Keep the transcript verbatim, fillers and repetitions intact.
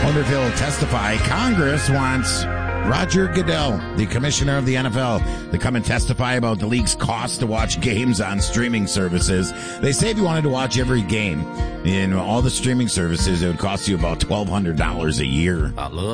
wonder if he'll testify. Congress wants Roger Goodell, the commissioner of the N F L, to come and testify about the league's cost to watch games on streaming services. They say if you wanted to watch every game in all the streaming services, it would cost you about twelve hundred dollars a year. I love